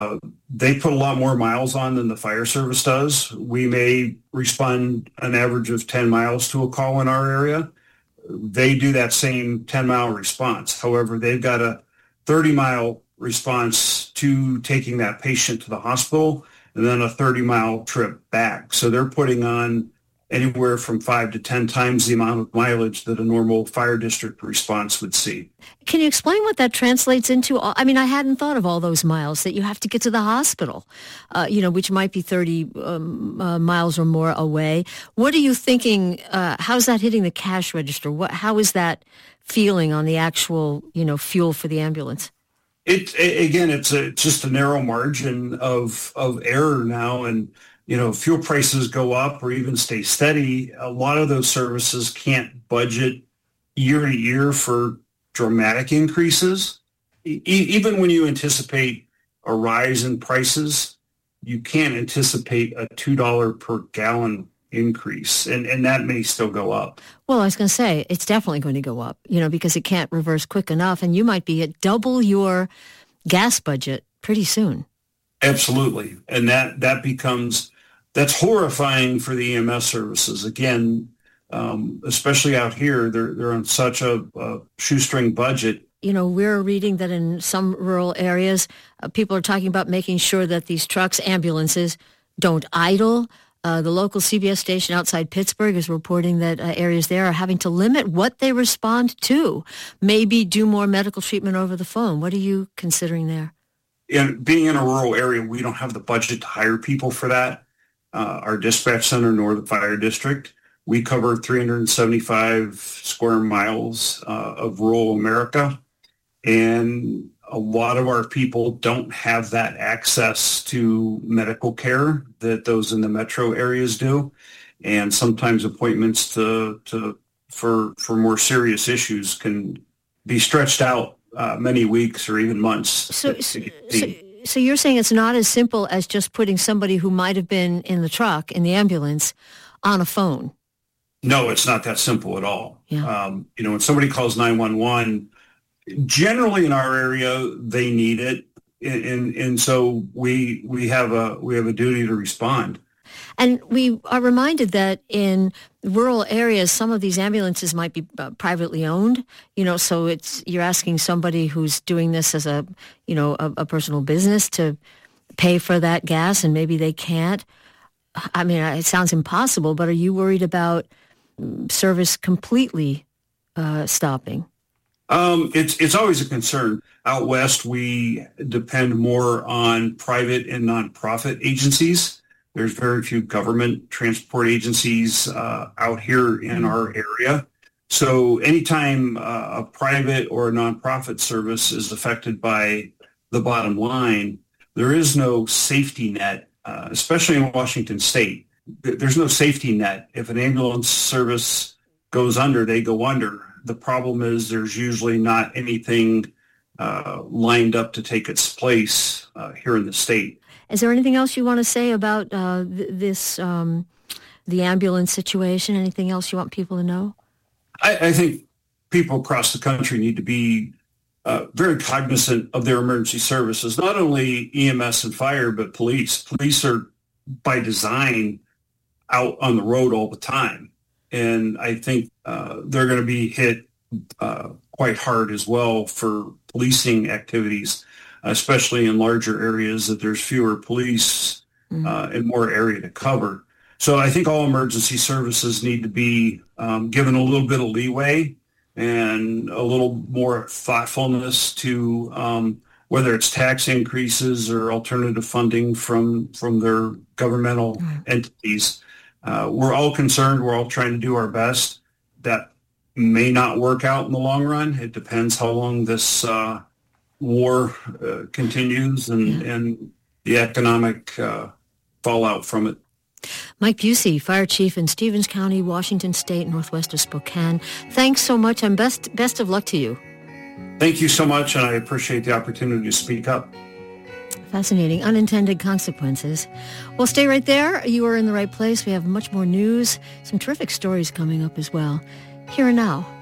They put a lot more miles on than the fire service does. We may respond an average of 10 miles to a call in our area. They do that same 10-mile response. However, they've got a 30-mile response to taking that patient to the hospital and then a 30-mile trip back. So they're putting on anywhere from 5 to 10 times the amount of mileage that a normal fire district response would see. Can you explain what that translates into? I mean, I hadn't thought of all those miles that you have to get to the hospital, which might be 30 miles or more away. What are you thinking? How's that hitting the cash register? How is that feeling on the actual, fuel for the ambulance? It's just a narrow margin of error now, and fuel prices go up or even stay steady. A lot of those services can't budget year to year for dramatic increases. Even when you anticipate a rise in prices, you can't anticipate a $2 per gallon increase, and that may still go up. Well, I was going to say, it's definitely going to go up, because it can't reverse quick enough, and you might be at double your gas budget pretty soon. Absolutely, and that's horrifying for the EMS services. Again, especially out here, they're on such a shoestring budget. We're reading that in some rural areas, people are talking about making sure that these trucks, ambulances, don't idle. The local CBS station outside Pittsburgh is reporting that areas there are having to limit what they respond to, maybe do more medical treatment over the phone. What are you considering there? Being in a rural area, we don't have the budget to hire people for that. Our dispatch center, nor the fire district, we cover 375 square miles of rural America, and a lot of our people don't have that access to medical care that those in the metro areas do, and sometimes appointments for more serious issues can be stretched out many weeks or even months. So you're saying it's not as simple as just putting somebody who might have been in the truck, in the ambulance, on a phone? No, it's not that simple at all. Yeah. When somebody calls 911, generally in our area, they need it. And so we have a duty to respond. And we are reminded that in rural areas, some of these ambulances might be privately owned, so you're asking somebody who's doing this as a personal business to pay for that gas, and maybe they can't. I mean, it sounds impossible, but are you worried about service completely stopping? It's always a concern. Out west, we depend more on private and nonprofit agencies. There's very few government transport agencies out here in our area. So anytime a private or a nonprofit service is affected by the bottom line, there is no safety net, especially in Washington State. There's no safety net. If an ambulance service goes under, they go under. The problem is there's usually not anything lined up to take its place here in the state. Is there anything else you want to say about the ambulance situation? Anything else you want people to know? I think people across the country need to be very cognizant of their emergency services, not only EMS and fire, but police. Police are, by design, out on the road all the time. And I think they're going to be hit quite hard as well for policing activities, especially in larger areas that there's fewer police and more area to cover. So I think all emergency services need to be given a little bit of leeway and a little more thoughtfulness to whether it's tax increases or alternative funding from their governmental entities. We're all concerned. We're all trying to do our best. That may not work out in the long run. It depends how long this war continues and the economic fallout from it. Mike Busey, Fire Chief in Stevens County, Washington State, northwest of Spokane. Thanks so much, and best of luck to you. Thank you so much, and I appreciate the opportunity to speak up. Fascinating. Unintended consequences. Well, stay right there. You are in the right place. We have much more news, some terrific stories coming up as well. Here and now.